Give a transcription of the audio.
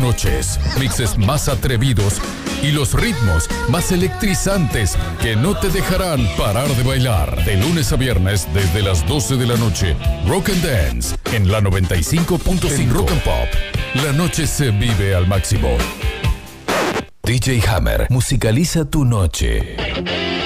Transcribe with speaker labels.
Speaker 1: noches, mixes más atrevidos y los ritmos más electrizantes que no te dejarán parar de bailar. De lunes a viernes desde las 12 de la noche, Rock and Dance en la 95.5. En Rock and Pop, la noche se vive al máximo. DJ Hammer musicaliza tu noche.